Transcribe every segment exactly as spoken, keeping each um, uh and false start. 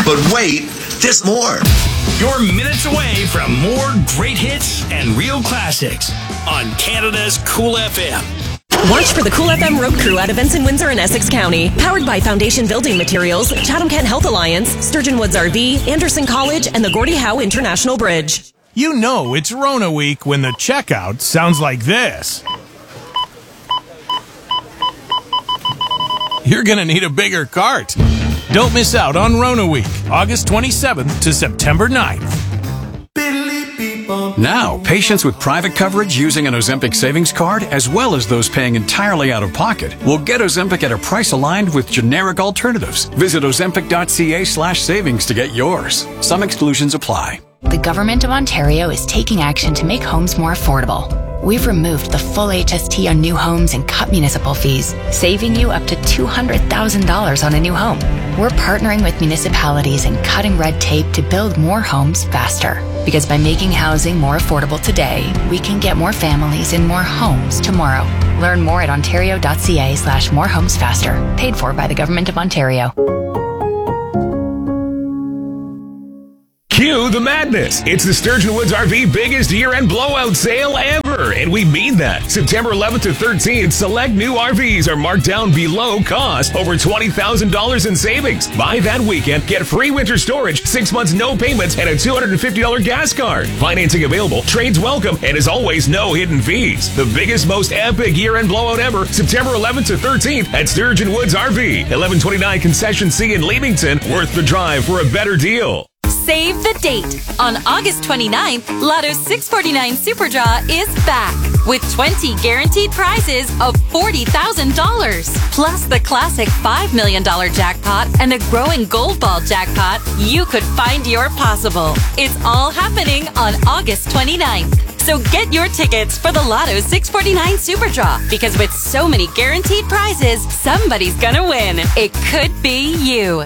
But wait, there's more. You're minutes away from more great hits and real classics on Canada's Cool F M. Watch for the Cool F M Road Crew at events in Windsor and Essex County. Powered by Foundation Building Materials, Chatham Kent Health Alliance, Sturgeon Woods R V, Anderson College, and the Gordie Howe International Bridge. You know it's Rona Week when the checkout sounds like this. You're going to need a bigger cart. Don't miss out on Rona Week, August twenty-seventh to September ninth. Now, patients with private coverage using an Ozempic savings card, as well as those paying entirely out of pocket, will get Ozempic at a price aligned with generic alternatives. Visit ozempic.ca slash savings to get yours. Some exclusions apply. The Government of Ontario is taking action to make homes more affordable. We've removed the full H S T on new homes and cut municipal fees, saving you up to two hundred thousand dollars on a new home. We're partnering with municipalities and cutting red tape to build more homes faster. Because by making housing more affordable today, we can get more families in more homes tomorrow. Learn more at ontario.ca slash more homes faster. Paid for by the Government of Ontario. Cue the madness. It's the Sturgeon Woods R V biggest year-end blowout sale ever, and we mean that. September eleventh to thirteenth, select new R Vs are marked down below cost, over twenty thousand dollars in savings. Buy that weekend, get free winter storage, six months no payments, and a two hundred fifty dollars gas card. Financing available, trades welcome, and as always, no hidden fees. The biggest, most epic year-end blowout ever, September eleventh to thirteenth at Sturgeon Woods R V, eleven twenty-nine Concession C in Leamington. Worth the drive for a better deal. Save the date. On August twenty-ninth, Lotto's six forty-nine Super Draw is back with twenty guaranteed prizes of forty thousand dollars. Plus the classic five million dollars jackpot and the growing Gold Ball jackpot. You could find your possible. It's all happening on August twenty-ninth. So get your tickets for the Lotto six forty-nine Super Draw, because with so many guaranteed prizes, somebody's gonna win. It could be you.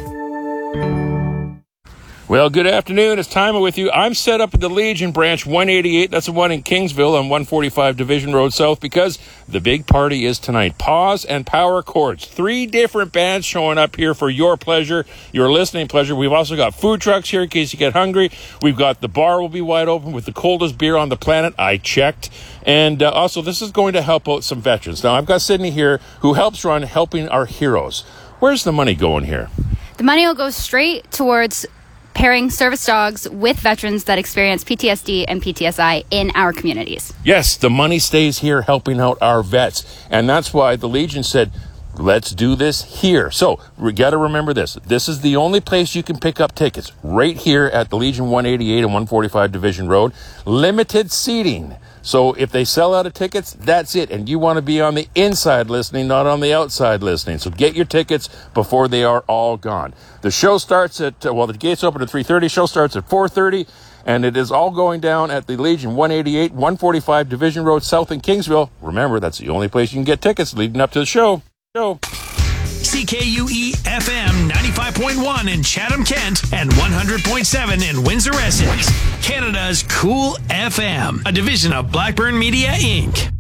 Well, good afternoon. It's Time with you. I'm set up at the Legion branch one eighty-eight. That's the one in Kingsville on one forty-five Division Road South, because the big party is tonight. Pause and Power Chords. Three different bands showing up here for your pleasure, your listening pleasure. We've also got food trucks here in case you get hungry. We've got the bar will be wide open with the coldest beer on the planet. I checked. And uh, also, this is going to help out some veterans. Now, I've got Sydney here who helps run Helping Our Heroes. Where's the money going here? The money will go straight towards pairing service dogs with veterans that experience P T S D and P T S I in our communities. Yes, the money stays here helping out our vets. And that's why the Legion said, let's do this here. So we got to remember this. This is the only place you can pick up tickets, right here at the Legion one eighty-eight and one forty-five Division Road. Limited seating. So if they sell out of tickets, that's it. And you want to be on the inside listening, not on the outside listening. So get your tickets before they are all gone. The show starts at, uh, well, the gates open at three thirty. Show starts at four thirty. And it is all going down at the Legion one eighty-eight, one forty-five Division Road South in Kingsville. Remember, that's the only place you can get tickets leading up to the show. Show. C K U E F M ninety-five point one in Chatham, Kent, and one hundred point seven in Windsor, Essex. Canada's Cool F M, a division of Blackburn Media, Incorporated.